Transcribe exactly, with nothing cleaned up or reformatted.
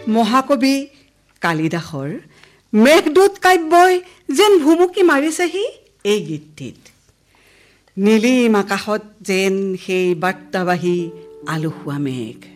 মহাকবি কালিদাসৰ মেঘদূত কাব্যই যেন ভুমুকি মাৰিছেহি এই গীতটিত। নীলিম আকাশত যেন সেই বাৰ্তাবাহী আলসুৱা মেঘ।